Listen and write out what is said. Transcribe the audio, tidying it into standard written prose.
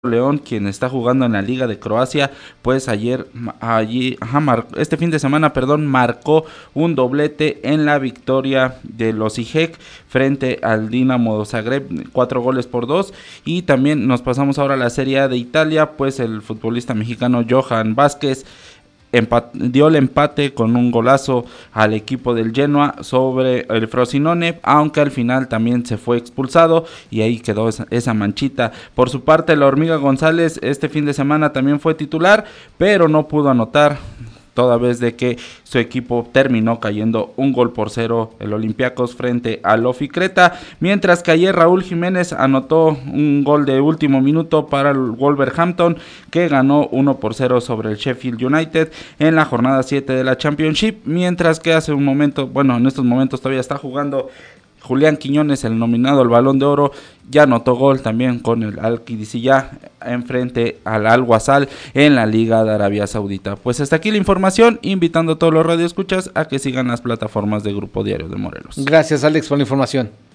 León, quien está jugando en la Liga de Croacia, pues este fin de semana, marcó un doblete en la victoria de los IJEK frente al Dinamo Zagreb, 4-2. Y también nos pasamos ahora a la Serie A de Italia, pues el futbolista mexicano Johan Vázquez dio el empate con un golazo al equipo del Genoa sobre el Frosinone, aunque al final también se fue expulsado y ahí quedó esa manchita. Por su parte, la Hormiga González este fin de semana también fue titular, pero no pudo anotar, toda vez de que su equipo terminó cayendo 1-0 el Olympiacos frente al Ofi Creta, mientras que ayer Raúl Jiménez anotó un gol de último minuto para el Wolverhampton, que ganó 1-0 sobre el Sheffield United en la jornada 7 de la Championship, mientras que en estos momentos todavía está jugando Julián Quiñones, el nominado al Balón de Oro, ya anotó gol también con el Al-Qidisiyah enfrente al Al-Wasal en la Liga de Arabia Saudita. Pues hasta aquí la información, invitando a todos los radioescuchas a que sigan las plataformas de Grupo Diario de Morelos. Gracias, Alex, por la información.